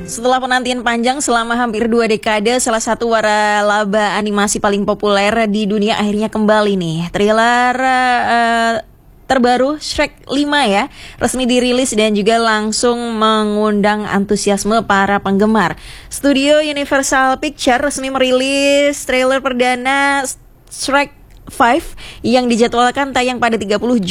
Setelah penantian panjang selama hampir 2 dekade, salah satu waralaba animasi paling populer di dunia akhirnya kembali nih. Trailer terbaru Shrek 5 ya, resmi dirilis dan juga langsung mengundang antusiasme para penggemar. Studio Universal Pictures resmi merilis trailer perdana Shrek 5 yang dijadwalkan tayang pada 30